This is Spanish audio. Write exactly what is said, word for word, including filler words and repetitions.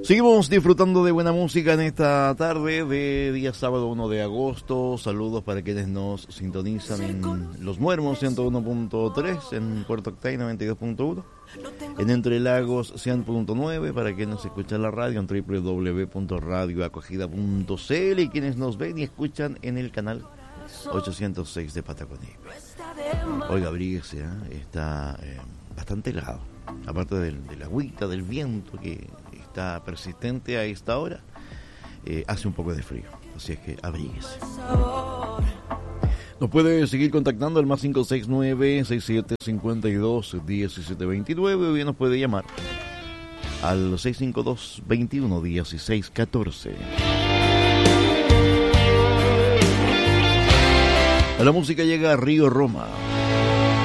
Seguimos disfrutando de buena música en esta tarde de día sábado uno de agosto. Saludos para quienes nos sintonizan en Los Muermos ciento uno punto tres, en Puerto Octay noventa y dos punto uno, en Entre Lagos cien punto nueve, para quienes nos escuchan la radio en doble u doble u doble u punto radio acogida punto c l y quienes nos ven y escuchan en el canal ochocientos seis de Patagonia. Oiga, abríguese, ¿eh? Está eh, bastante helado, aparte del, de la agüita, del viento que está persistente a esta hora, eh, hace un poco de frío, así es que abríguese. Nos puede seguir contactando al más cinco seis nueve, seis siete cinco dos, uno siete dos nueve, o bien nos puede llamar al seis cinco dos, veintiuno, dieciséis, catorce. A la música llega a Río Roma.